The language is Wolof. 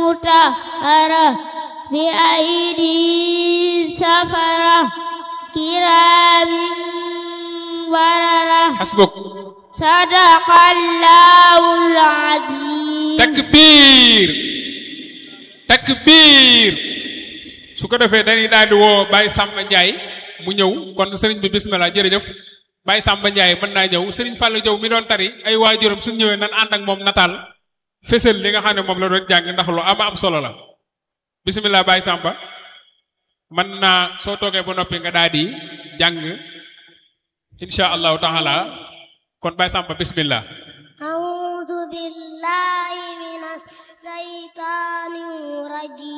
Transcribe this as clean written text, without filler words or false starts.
مطهرة بأيدي سفرة كرام بررة حسبك صدق الله العظيم takbir takbir su ko defee dañuy daal di woo Baye Samba Ndiaye mu ñëw kon sëriñ bi bismillah jërëjëf Baye Samba Ndiaye mën naa ñëw sëriñ Fallou Diaw mi doon tari ay waajuram suñ ñëwee nan ànd ak moom nataal fésal li nga xam ne moom la doon jàng ndax lu am solo la bismillah Baye Samba mën naa soo toogee ba noppi nga daal di jàng insha allahu taala kon Baye Samba bismillah أعوذ بالله من الشيطان الرجيم